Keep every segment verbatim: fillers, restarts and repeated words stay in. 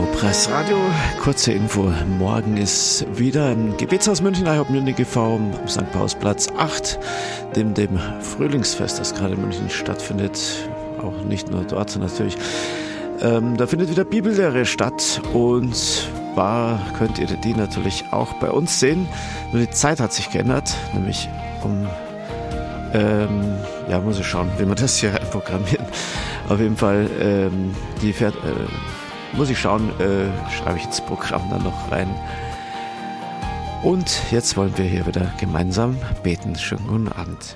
Lobpreisradio, kurze Info. Morgen ist wieder im Gebetshaus München, I Hope Munich e V am Sankt Paulsplatz acht, dem, dem Frühlingsfest, das gerade in München stattfindet. Auch nicht nur dort, sondern natürlich. Ähm, da findet wieder Bibellehre statt und war, könnt ihr die natürlich auch bei uns sehen. Nur die Zeit hat sich geändert, nämlich um, ähm, ja, muss ich schauen, wie wir das hier reinprogrammieren. Auf jeden Fall, ähm, die fährt, äh, muss ich schauen, äh, schreibe ich ins Programm dann noch rein. Und jetzt wollen wir hier wieder gemeinsam beten. Schönen guten Abend.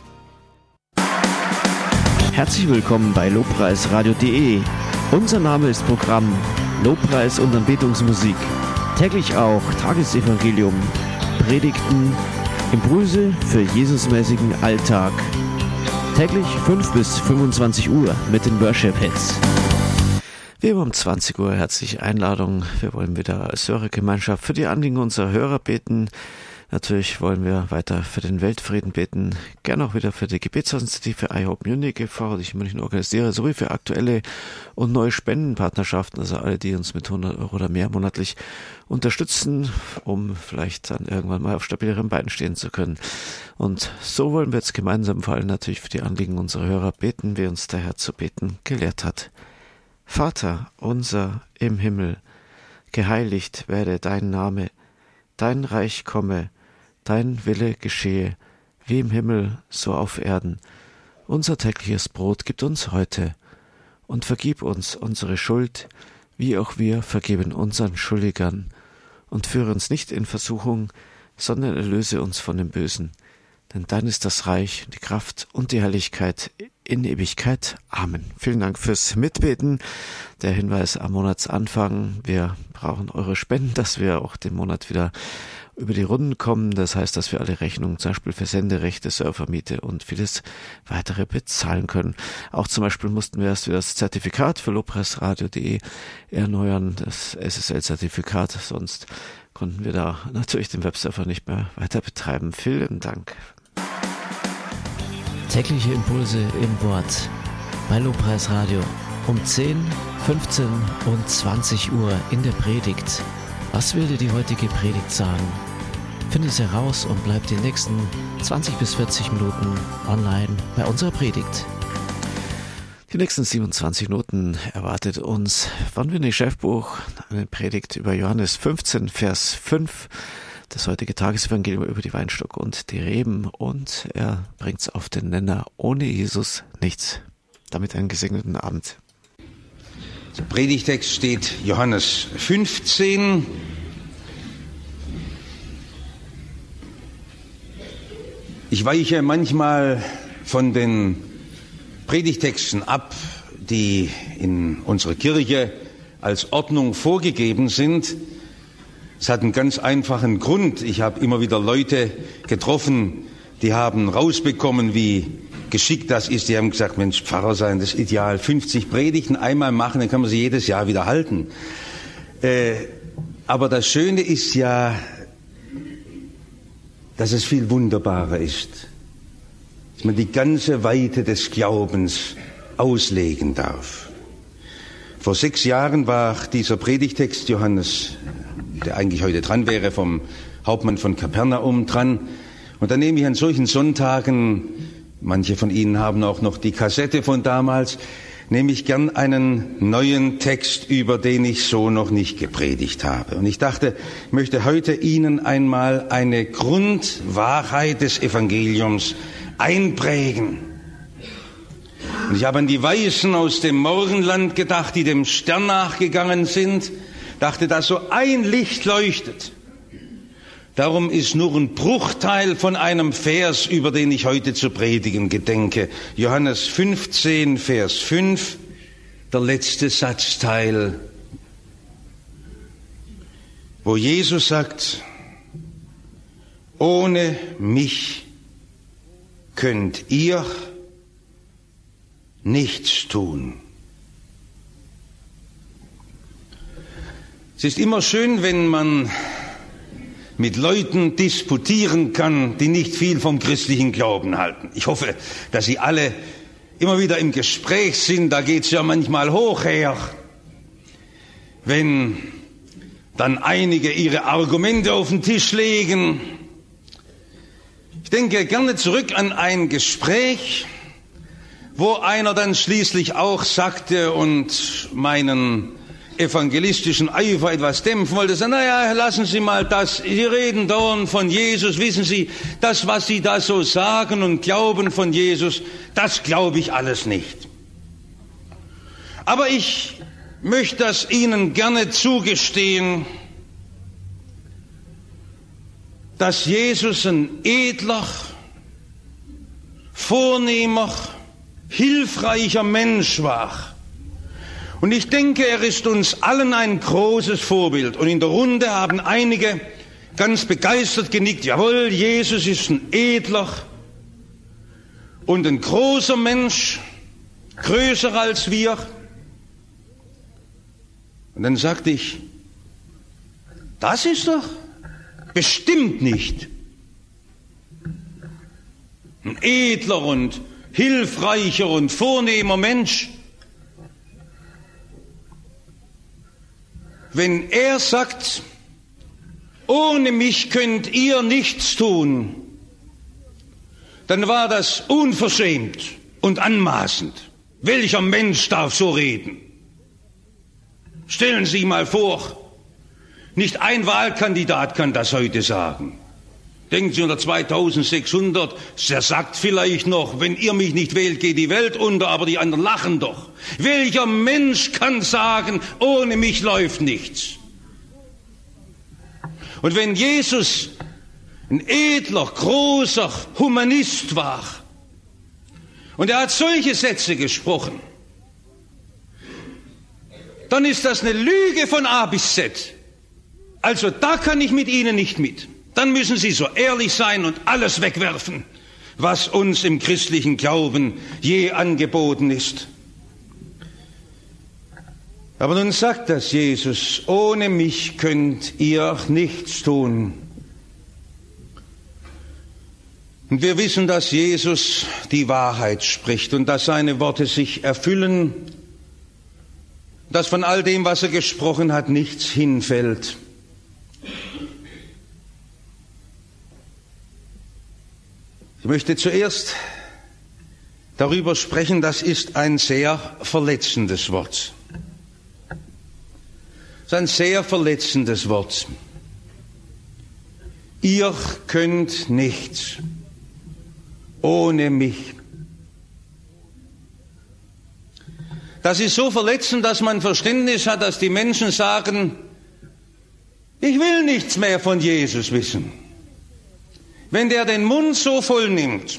Herzlich willkommen bei Lobpreisradio punkt de. Unser Name ist Programm Lobpreis und Anbetungsmusik. Täglich auch Tagesevangelium, Predigten, Impulse für Jesusmäßigen Alltag. Täglich fünf bis fünfundzwanzig Uhr mit den Worship-Hits. Wie immer um zwanzig Uhr herzliche Einladung. Wir wollen wieder als Hörergemeinschaft für die Anliegen unserer Hörer beten. Natürlich wollen wir weiter für den Weltfrieden beten. Gerne auch wieder für die Gebetshausinitiative I Hope Munich e V, die ich in München organisiere, sowie für aktuelle und neue Spendenpartnerschaften, also alle, die uns mit hundert Euro oder mehr monatlich unterstützen, um vielleicht dann irgendwann mal auf stabileren Beinen stehen zu können. Und so wollen wir jetzt gemeinsam vor allem natürlich für die Anliegen unserer Hörer beten, wie uns der Herr zu beten gelehrt hat. Vater unser im Himmel, geheiligt werde dein Name, dein Reich komme, dein Wille geschehe, wie im Himmel, so auf Erden. Unser tägliches Brot gib uns heute und vergib uns unsere Schuld, wie auch wir vergeben unseren Schuldigern. Und führe uns nicht in Versuchung, sondern erlöse uns von dem Bösen. Denn dein ist das Reich, die Kraft und die Herrlichkeit in Ewigkeit. Amen. Vielen Dank fürs Mitbeten. Der Hinweis am Monatsanfang. Wir brauchen eure Spenden, dass wir auch den Monat wieder über die Runden kommen. Das heißt, dass wir alle Rechnungen, zum Beispiel für Senderechte, Servermiete und vieles weitere bezahlen können. Auch zum Beispiel mussten wir erst wieder das Zertifikat für Lobpreisradio punkt de erneuern, das S S L-Zertifikat. Sonst konnten wir da natürlich den Webserver nicht mehr weiter betreiben. Vielen Dank. Tägliche Impulse im Wort bei Lobpreisradio um zehn, fünfzehn und zwanzig Uhr in der Predigt. Was will dir die heutige Predigt sagen? Finde es heraus und bleib die nächsten zwanzig bis vierzig Minuten online bei unserer Predigt. Die nächsten siebenundzwanzig Minuten erwartet uns von Winnie Schäfbuch eine Predigt über Johannes fünfzehn, Vers fünf. Das heutige Tagesevangelium über die Weinstock und die Reben, und er bringt es auf den Nenner: ohne Jesus nichts. Damit einen gesegneten Abend. Der Predigtext steht Johannes fünfzehn. Ich weiche manchmal von den Predigtexten ab, die in unserer Kirche als Ordnung vorgegeben sind. Es hat einen ganz einfachen Grund. Ich habe immer wieder Leute getroffen, die haben rausbekommen, wie geschickt das ist. Die haben gesagt, Mensch, Pfarrer sein, das ist ideal. fünfzig Predigten einmal machen, dann kann man sie jedes Jahr wieder halten. Äh, aber das Schöne ist ja, dass es viel wunderbarer ist. Dass man die ganze Weite des Glaubens auslegen darf. Vor sechs Jahren war dieser Predigtext Johannes, der eigentlich heute dran wäre, vom Hauptmann von Kapernaum dran. Und dann nehme ich an solchen Sonntagen, manche von Ihnen haben auch noch die Kassette von damals, nehme ich gern einen neuen Text, über den ich so noch nicht gepredigt habe. Und ich dachte, ich möchte heute Ihnen einmal eine Grundwahrheit des Evangeliums einprägen. Und ich habe an die Weisen aus dem Morgenland gedacht, die dem Stern nachgegangen sind, dachte, dass so ein Licht leuchtet. Darum ist nur ein Bruchteil von einem Vers, über den ich heute zu predigen gedenke. Johannes fünfzehn, Vers fünf, der letzte Satzteil, wo Jesus sagt: ohne mich könnt ihr nichts tun. Es ist immer schön, wenn man mit Leuten disputieren kann, die nicht viel vom christlichen Glauben halten. Ich hoffe, dass Sie alle immer wieder im Gespräch sind, da geht's ja manchmal hoch her. wenn dann einige ihre Argumente auf den Tisch legen. Ich denke gerne zurück an ein Gespräch, wo einer dann schließlich auch sagte und meinen evangelistischen Eifer etwas dämpfen wollte, sagen, naja, lassen Sie mal das, Sie reden dauernd von Jesus, wissen Sie, das, was Sie da so sagen und glauben von Jesus, das glaube ich alles nicht. Aber ich möchte das Ihnen gerne zugestehen, dass Jesus ein edler, vornehmer, hilfreicher Mensch war. Und ich denke, er ist uns allen ein großes Vorbild. Und in der Runde haben einige ganz begeistert genickt. Jawohl, Jesus ist ein edler und ein großer Mensch, größer als wir. Und dann sagte ich, das ist doch bestimmt nicht ein edler und hilfreicher und vornehmer Mensch. Wenn er sagt, ohne mich könnt ihr nichts tun, dann war das unverschämt und anmaßend. Welcher Mensch darf so reden? Stellen Sie mal vor, nicht ein Wahlkandidat kann das heute sagen. Denken Sie unter zweitausendsechshundert, der sagt vielleicht noch, wenn ihr mich nicht wählt, geht die Welt unter, aber die anderen lachen doch. Welcher Mensch kann sagen, ohne mich läuft nichts? Und wenn Jesus ein edler, großer Humanist war und er hat solche Sätze gesprochen, dann ist das eine Lüge von A bis Z. Also da kann ich mit Ihnen nicht mit. Dann müssen Sie so ehrlich sein und alles wegwerfen, was uns im christlichen Glauben je angeboten ist. Aber nun sagt das Jesus, ohne mich könnt ihr nichts tun. Und wir wissen, dass Jesus die Wahrheit spricht und dass seine Worte sich erfüllen, dass von all dem, was er gesprochen hat, nichts hinfällt. Ich möchte zuerst darüber sprechen, das ist ein sehr verletzendes Wort. Das ist ein sehr verletzendes Wort. Ihr könnt nichts ohne mich. Das ist so verletzend, dass man Verständnis hat, dass die Menschen sagen, ich will nichts mehr von Jesus wissen. Wenn der den Mund so voll nimmt.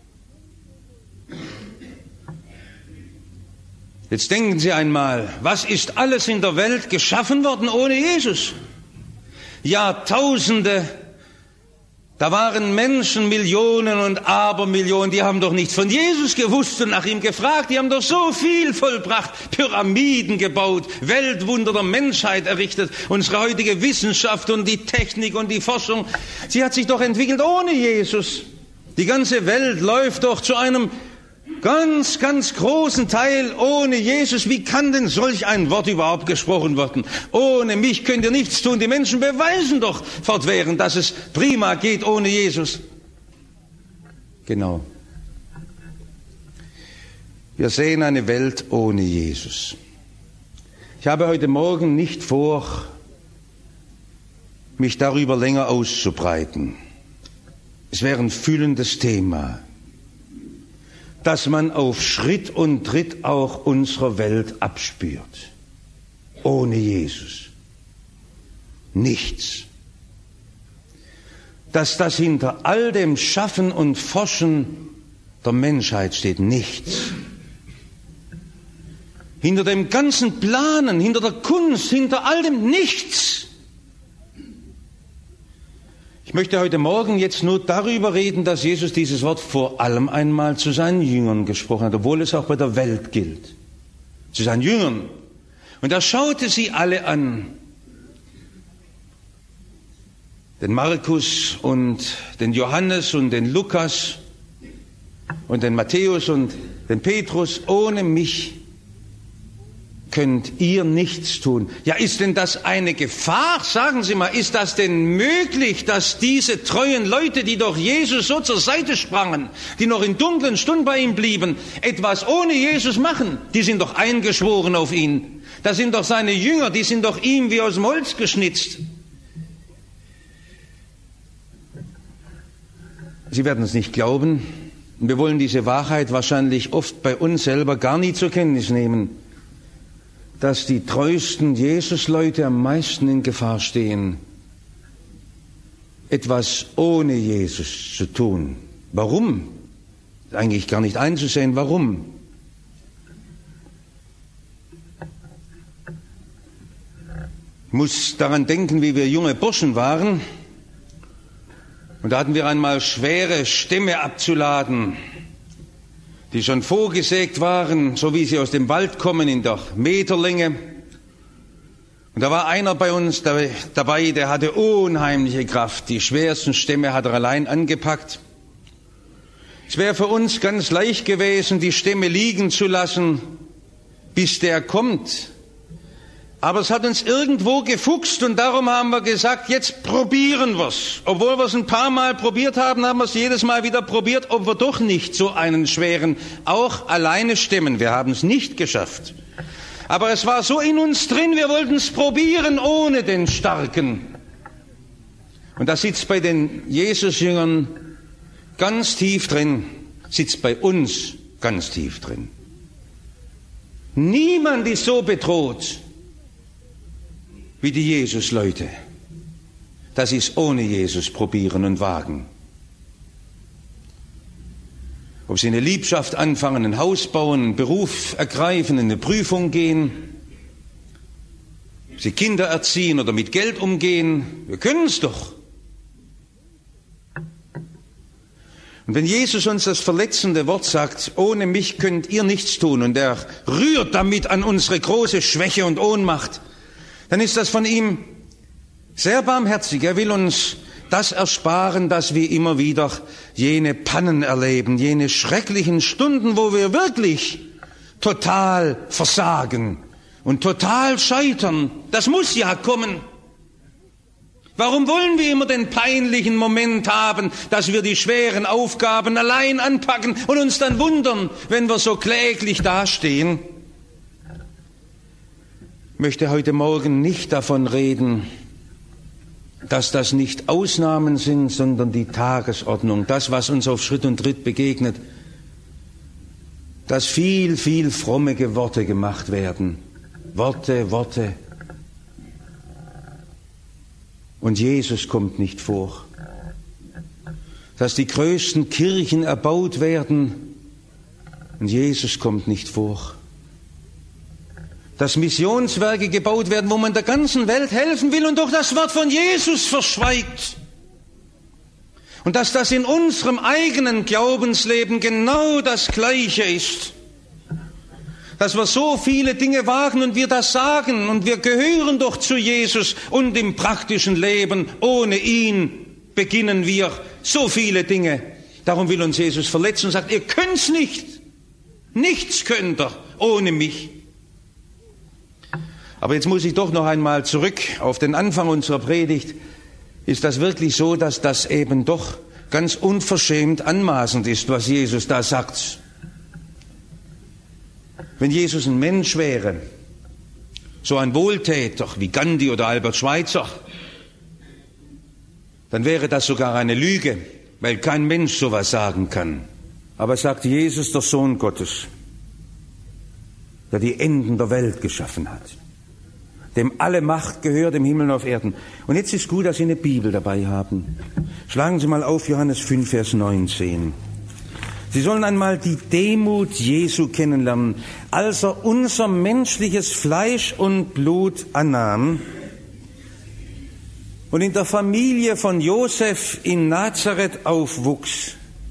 Jetzt denken Sie einmal, was ist alles in der Welt geschaffen worden ohne Jesus? Jahrtausende, da waren Menschen, Millionen und Abermillionen, die haben doch nichts von Jesus gewusst und nach ihm gefragt. Die haben doch so viel vollbracht, Pyramiden gebaut, Weltwunder der Menschheit errichtet, unsere heutige Wissenschaft und die Technik und die Forschung. Sie hat sich doch entwickelt ohne Jesus. Die ganze Welt läuft doch zu einem ganz, ganz großen Teil ohne Jesus. Wie kann denn solch ein Wort überhaupt gesprochen werden? Ohne mich könnt ihr nichts tun. Die Menschen beweisen doch fortwährend, dass es prima geht ohne Jesus. Genau. Wir sehen eine Welt ohne Jesus. Ich habe heute Morgen nicht vor, mich darüber länger auszubreiten. Es wäre ein füllendes Thema, dass man auf Schritt und Tritt auch unserer Welt abspürt. Ohne Jesus. Nichts. Dass das hinter all dem Schaffen und Forschen der Menschheit steht. Nichts. Hinter dem ganzen Planen, hinter der Kunst, hinter all dem nichts. Ich möchte heute Morgen jetzt nur darüber reden, dass Jesus dieses Wort vor allem einmal zu seinen Jüngern gesprochen hat, obwohl es auch bei der Welt gilt. Zu seinen Jüngern. Und er schaute sie alle an. Den Markus und den Johannes und den Lukas und den Matthäus und den Petrus. Ohne mich könnt ihr nichts tun. Ja, ist denn das eine Gefahr? Sagen Sie mal, ist das denn möglich, dass diese treuen Leute, die doch Jesus so zur Seite sprangen, die noch in dunklen Stunden bei ihm blieben, etwas ohne Jesus machen? Die sind doch eingeschworen auf ihn. Das sind doch seine Jünger, die sind doch ihm wie aus dem Holz geschnitzt. Sie werden es nicht glauben. Wir wollen diese Wahrheit wahrscheinlich oft bei uns selber gar nie zur Kenntnis nehmen, dass die treuesten Jesus-Leute am meisten in Gefahr stehen, etwas ohne Jesus zu tun. Warum? Eigentlich gar nicht einzusehen, warum? Ich muss daran denken, wie wir junge Burschen waren. Und da hatten wir einmal schwere Stämme abzuladen, die schon vorgesägt waren, so wie sie aus dem Wald kommen, in der Meterlänge. Und da war einer bei uns dabei, der hatte unheimliche Kraft. Die schwersten Stämme hat er allein angepackt. Es wäre für uns ganz leicht gewesen, die Stämme liegen zu lassen, bis der kommt. Aber es hat uns irgendwo gefuchst und darum haben wir gesagt, jetzt probieren wir's. Obwohl wir es ein paar Mal probiert haben, haben wir es jedes Mal wieder probiert, ob wir doch nicht so einen schweren, auch alleine stemmen. Wir haben es nicht geschafft. Aber es war so in uns drin, wir wollten es probieren ohne den Starken. Und das sitzt bei den Jesus-Jüngern ganz tief drin, sitzt bei uns ganz tief drin. Niemand ist so bedroht wie die Jesus-Leute, dass sie es ohne Jesus probieren und wagen. Ob sie eine Liebschaft anfangen, ein Haus bauen, einen Beruf ergreifen, in eine Prüfung gehen, ob sie Kinder erziehen oder mit Geld umgehen, wir können es doch. Und wenn Jesus uns das verletzende Wort sagt, ohne mich könnt ihr nichts tun, und er rührt damit an unsere große Schwäche und Ohnmacht, dann ist das von ihm sehr barmherzig. Er will uns das ersparen, dass wir immer wieder jene Pannen erleben, jene schrecklichen Stunden, wo wir wirklich total versagen und total scheitern. Das muss ja kommen. Warum wollen wir immer den peinlichen Moment haben, dass wir die schweren Aufgaben allein anpacken und uns dann wundern, wenn wir so kläglich dastehen? Ich möchte heute Morgen nicht davon reden, dass das nicht Ausnahmen sind, sondern die Tagesordnung, das, was uns auf Schritt und Tritt begegnet, dass viel, viel fromme Worte gemacht werden. Worte, Worte. Und Jesus kommt nicht vor. Dass die größten Kirchen erbaut werden und Jesus kommt nicht vor. Dass Missionswerke gebaut werden, wo man der ganzen Welt helfen will und doch das Wort von Jesus verschweigt. Und dass das in unserem eigenen Glaubensleben genau das Gleiche ist. Dass wir so viele Dinge wagen und wir das sagen und wir gehören doch zu Jesus und im praktischen Leben, ohne ihn beginnen wir so viele Dinge. Darum will uns Jesus verletzen und sagt, ihr könnt's nicht. Nichts könnt ihr ohne mich. Aber jetzt muss ich doch noch einmal zurück auf den Anfang unserer Predigt. Ist das wirklich so, dass das eben doch ganz unverschämt anmaßend ist, was Jesus da sagt? Wenn Jesus ein Mensch wäre, so ein Wohltäter wie Gandhi oder Albert Schweitzer, dann wäre das sogar eine Lüge, weil kein Mensch sowas sagen kann. Aber sagt Jesus, der Sohn Gottes, der die Enden der Welt geschaffen hat, dem alle Macht gehört im Himmel und auf Erden. Und jetzt ist gut, dass Sie eine Bibel dabei haben. Schlagen Sie mal auf Johannes fünf, Vers neunzehn. Sie sollen einmal die Demut Jesu kennenlernen, als er unser menschliches Fleisch und Blut annahm und in der Familie von Josef in Nazareth aufwuchs.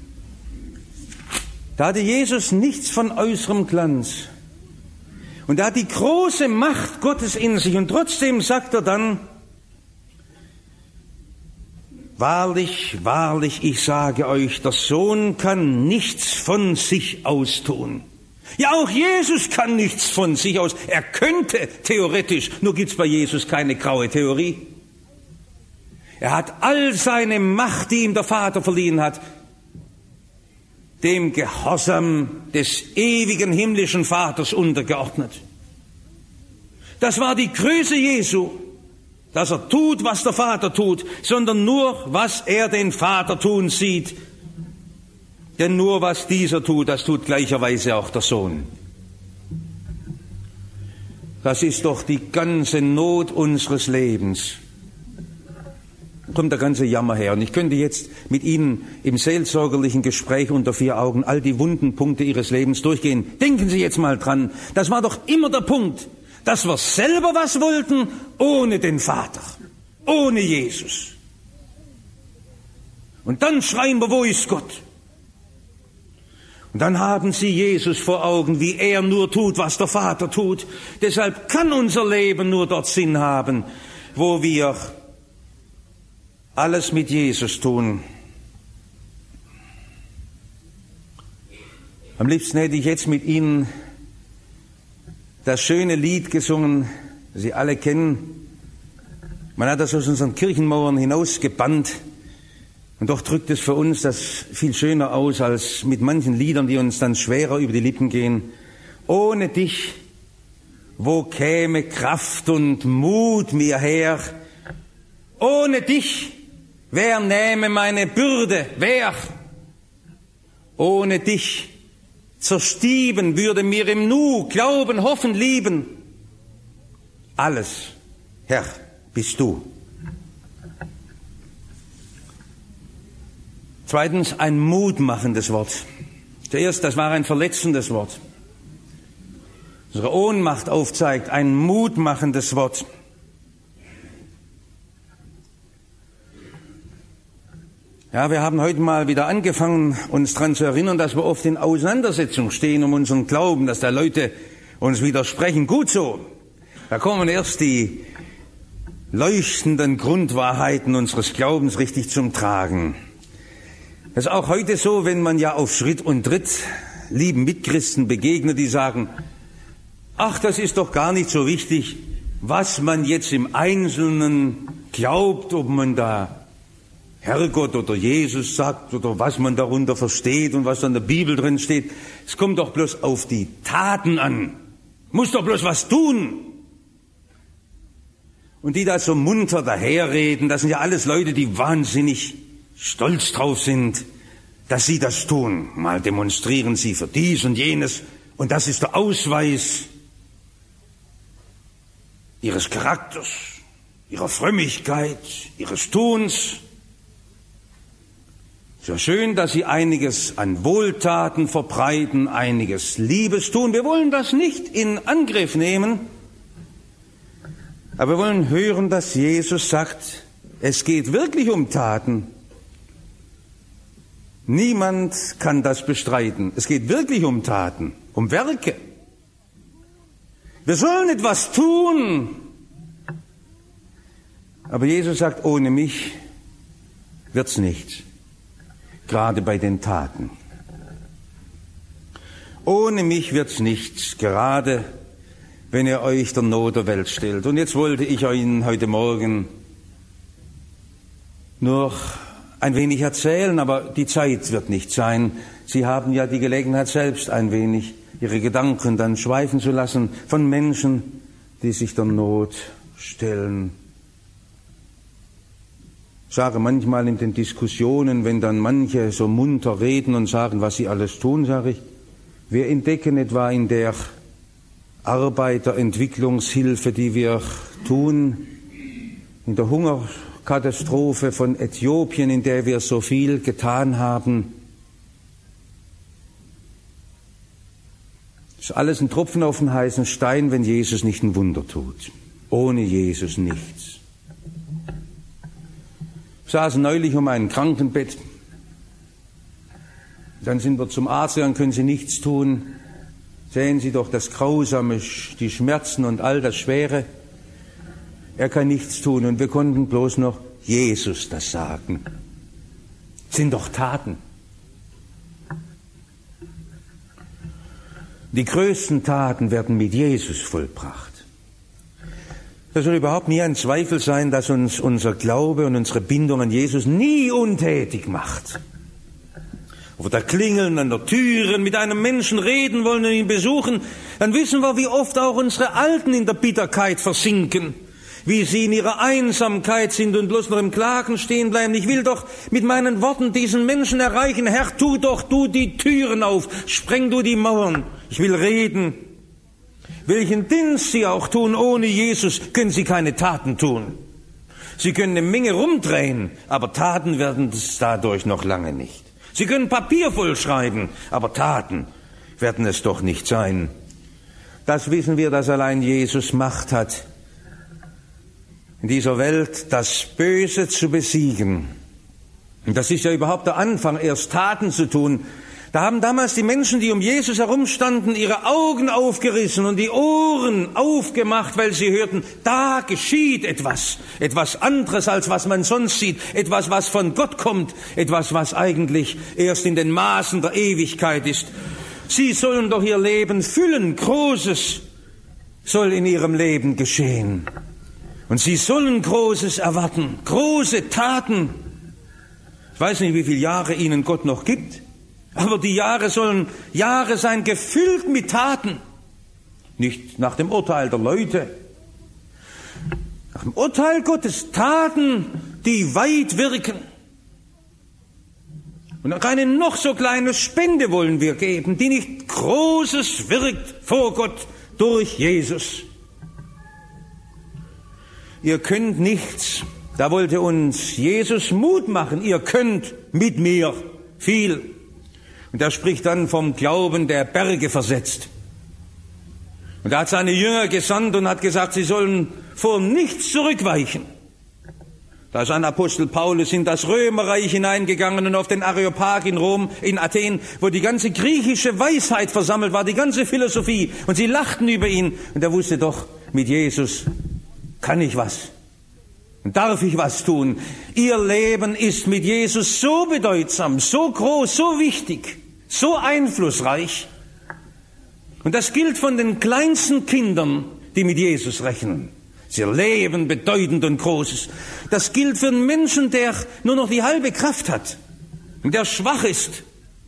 Da hatte Jesus nichts von äußerem Glanz. Und er hat die große Macht Gottes in sich. Und trotzdem sagt er dann, wahrlich, wahrlich, ich sage euch, der Sohn kann nichts von sich aus tun. Ja, auch Jesus kann nichts von sich aus. Er könnte theoretisch, nur gibt's bei Jesus keine graue Theorie. Er hat all seine Macht, die ihm der Vater verliehen hat, dem Gehorsam des ewigen himmlischen Vaters untergeordnet. Das war die Größe Jesu, dass er tut, was der Vater tut, sondern nur, was er den Vater tun sieht. Denn nur, was dieser tut, das tut gleicherweise auch der Sohn. Das ist doch die ganze Not unseres Lebens. Da kommt der ganze Jammer her. Und ich könnte jetzt mit Ihnen im seelsorgerlichen Gespräch unter vier Augen all die wunden Punkte Ihres Lebens durchgehen. Denken Sie jetzt mal dran. Das war doch immer der Punkt, dass wir selber was wollten, ohne den Vater, ohne Jesus. Und dann schreien wir, wo ist Gott? Und dann haben Sie Jesus vor Augen, wie er nur tut, was der Vater tut. Deshalb kann unser Leben nur dort Sinn haben, wo wir alles mit Jesus tun. Am liebsten hätte ich jetzt mit Ihnen das schöne Lied gesungen, das Sie alle kennen. Man hat das aus unseren Kirchenmauern hinausgebannt. Und doch drückt es für uns das viel schöner aus als mit manchen Liedern, die uns dann schwerer über die Lippen gehen. Ohne dich, wo käme Kraft und Mut mir her? Ohne dich, wer nähme meine Bürde? Wer? Ohne dich zerstieben würde mir im Nu Glauben, Hoffen, Lieben. Alles, Herr, bist du. Zweitens, ein mutmachendes Wort. Zuerst, das war ein verletzendes Wort. Unsere Ohnmacht aufzeigt, ein mutmachendes Wort. Ja, wir haben heute mal wieder angefangen, uns daran zu erinnern, dass wir oft in Auseinandersetzung stehen um unseren Glauben, dass da Leute uns widersprechen. Gut so. Da kommen erst die leuchtenden Grundwahrheiten unseres Glaubens richtig zum Tragen. Das ist auch heute so, wenn man ja auf Schritt und Tritt lieben Mitchristen begegnet, die sagen, ach, das ist doch gar nicht so wichtig, was man jetzt im Einzelnen glaubt, ob man da Herrgott oder Jesus sagt oder was man darunter versteht und was da in der Bibel drin steht. Es kommt doch bloß auf die Taten an. Muss doch bloß was tun. Und die da so munter daherreden, das sind ja alles Leute, die wahnsinnig stolz drauf sind, dass sie das tun. Mal demonstrieren sie für dies und jenes und das ist der Ausweis ihres Charakters, ihrer Frömmigkeit, ihres Tuns. So schön, dass sie einiges an Wohltaten verbreiten, einiges Liebes tun. Wir wollen das nicht in Angriff nehmen, aber wir wollen hören, dass Jesus sagt, es geht wirklich um Taten. Niemand kann das bestreiten. Es geht wirklich um Taten, um Werke. Wir sollen etwas tun. Aber Jesus sagt, ohne mich wird's nichts. Gerade bei den Taten. Ohne mich wird's nichts, gerade wenn ihr euch der Not der Welt stellt. Und jetzt wollte ich Ihnen heute Morgen nur ein wenig erzählen, aber die Zeit wird nicht sein. Sie haben ja die Gelegenheit, selbst ein wenig Ihre Gedanken dann schweifen zu lassen von Menschen, die sich der Not stellen. Ich sage manchmal in den Diskussionen, wenn dann manche so munter reden und sagen, was sie alles tun, sage ich, wir entdecken etwa in der Arbeiterentwicklungshilfe, die wir tun, in der Hungerkatastrophe von Äthiopien, in der wir so viel getan haben. Das ist alles ein Tropfen auf den heißen Stein, wenn Jesus nicht ein Wunder tut. Ohne Jesus nichts. Wir saßen neulich um ein Krankenbett. Dann sind wir zum Arzt, dann können Sie nichts tun. Sehen Sie doch das Grausame, die Schmerzen und all das Schwere. Er kann nichts tun und wir konnten bloß noch Jesus das sagen. Das sind doch Taten. Die größten Taten werden mit Jesus vollbracht. Es soll überhaupt nie ein Zweifel sein, dass uns unser Glaube und unsere Bindung an Jesus nie untätig macht. Ob wir da klingeln an der Türe, mit einem Menschen reden wollen und ihn besuchen, dann wissen wir, wie oft auch unsere Alten in der Bitterkeit versinken, wie sie in ihrer Einsamkeit sind und bloß noch im Klagen stehen bleiben. Ich will doch mit meinen Worten diesen Menschen erreichen. Herr, tu doch du die Türen auf, spreng du die Mauern. Ich will reden. Welchen Dienst sie auch tun, ohne Jesus können sie keine Taten tun. Sie können eine Menge rumdrehen, aber Taten werden es dadurch noch lange nicht. Sie können Papier vollschreiben, aber Taten werden es doch nicht sein. Das wissen wir, dass allein Jesus Macht hat, in dieser Welt das Böse zu besiegen. Und das ist ja überhaupt der Anfang, erst Taten zu tun. Da haben damals die Menschen, die um Jesus herumstanden, ihre Augen aufgerissen und die Ohren aufgemacht, weil sie hörten, da geschieht etwas, etwas anderes, als was man sonst sieht, etwas, was von Gott kommt, etwas, was eigentlich erst in den Maßen der Ewigkeit ist. Sie sollen doch ihr Leben füllen, Großes soll in ihrem Leben geschehen. Und sie sollen Großes erwarten, große Taten. Ich weiß nicht, wie viele Jahre ihnen Gott noch gibt. Aber die Jahre sollen Jahre sein, gefüllt mit Taten. Nicht nach dem Urteil der Leute. Nach dem Urteil Gottes Taten, die weit wirken. Und auch eine noch so kleine Spende wollen wir geben, die nicht Großes wirkt vor Gott durch Jesus. Ihr könnt nichts. Da wollte uns Jesus Mut machen. Ihr könnt mit mir viel. Und er spricht dann vom Glauben, der Berge versetzt. Und er hat seine Jünger gesandt und hat gesagt, sie sollen vor nichts zurückweichen. Da ist ein Apostel Paulus in das Römerreich hineingegangen und auf den Areopag in Rom, in Athen, wo die ganze griechische Weisheit versammelt war, die ganze Philosophie. Und sie lachten über ihn. Und er wusste doch, mit Jesus kann ich was. Und darf ich was tun? Ihr Leben ist mit Jesus so bedeutsam, so groß, so wichtig, so einflussreich. Und das gilt von den kleinsten Kindern, die mit Jesus rechnen. Sie leben bedeutend und Großes. Das gilt für einen Menschen, der nur noch die halbe Kraft hat und der schwach ist.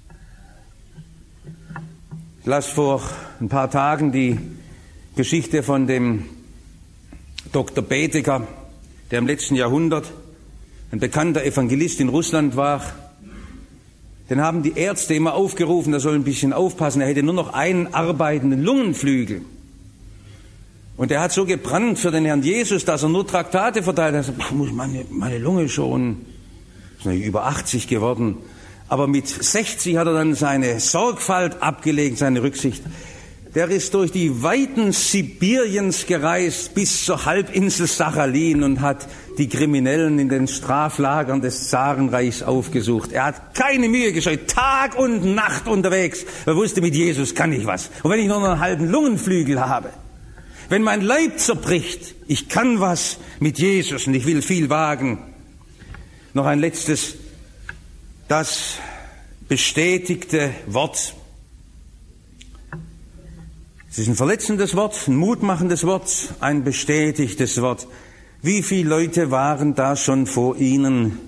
Ich las vor ein paar Tagen die Geschichte von dem Doktor Bedecker, der im letzten Jahrhundert ein bekannter Evangelist in Russland war. Den haben die Ärzte immer aufgerufen, er soll ein bisschen aufpassen, er hätte nur noch einen arbeitenden Lungenflügel. Und er hat so gebrannt für den Herrn Jesus, dass er nur Traktate verteilt hat. Er sagt, muss meine, meine Lunge schon, ist natürlich über achtzig geworden. Aber mit sechzig hat er dann seine Sorgfalt abgelegt, seine Rücksicht. Der ist durch die Weiten Sibiriens gereist bis zur Halbinsel Sachalin und hat die Kriminellen in den Straflagern des Zarenreichs aufgesucht. Er hat keine Mühe gescheut, Tag und Nacht unterwegs. Er wusste, mit Jesus kann ich was. Und wenn ich nur noch einen halben Lungenflügel habe, wenn mein Leib zerbricht, ich kann was mit Jesus und ich will viel wagen. Noch ein letztes, das bestätigte Wort. Es ist ein verletzendes Wort, ein mutmachendes Wort, ein bestätigtes Wort. Wie viele Leute waren da schon vor Ihnen,